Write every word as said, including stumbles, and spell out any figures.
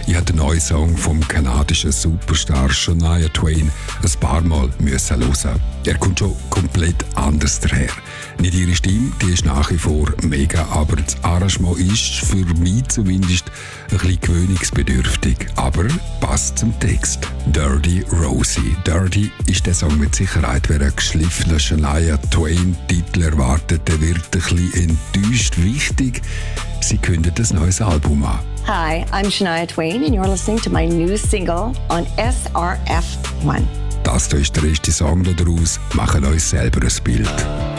Ich habe den neuen Song vom kanadischen Superstar Shania Twain ein paar Mal müssen hören. Er kommt schon komplett anders daher. Nicht ihre Stimme, die ist nach wie vor mega, aber das Arrangement ist für mich zumindest ein bisschen gewöhnungsbedürftig, aber passt zum Text. Dirty Rosie. Dirty ist der Song mit Sicherheit. Wer einen geschliffenen Shania Twain-Titel erwartet, der wird ein bisschen enttäuscht. Wichtig, sie kündigt ein neues Album an. Hi, I'm Shania Twain and you're listening to my new single on S R F one. Das hier ist der erste Song daraus. Machen euch selber ein Bild.